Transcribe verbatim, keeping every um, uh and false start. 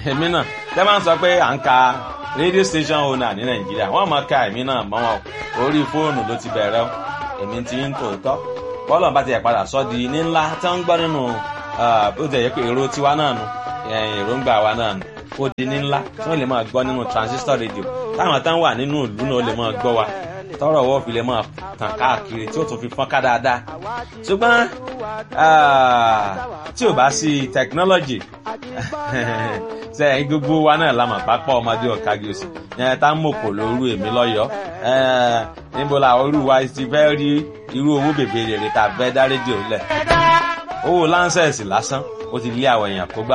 èmi náà tẹ́ máa ń sọ pé à ń ka radio station owner ní nàìjíríà wọ́n máa ka èmi náà mọ́ wọn orí fóònù ló ti bẹ̀rẹ̀ o èmi ti ń tòótọ́ bọ́ọ̀lù bá ti yẹ padà sọ́ di ní ńlá tí wọ́n ń gbọ́ nínú ó ti yẹ pé èrò tiwa náà nù èròǹgbà wa náà nù ó di ní ńlá tí wọ́n lè máa gbọ́ nínú transistor radio táwọn táwọn wà nínú ìlú náà lè máa gbọ́ wa tọrọ ọwọ́ fi lè máa tàn káàkiri tí ó tún fi fọ́n ká dáadáa ṣùgbọ́n tí ò bá sí technology sẹ́yìn gbogbo wa náà la mọ̀ pápá ọmọdé ọ̀kági òsì yẹn tá ń mọ̀kò lóru èmi lọ́yọ̀ọ́ níbo la orú wa ti fẹ́ rí irú owó bèbè rèrè tá a fẹ́ dá rédíò lẹ̀ owó láńsẹ̀sì lásán ó ti lé àwọn èèyàn kó gbá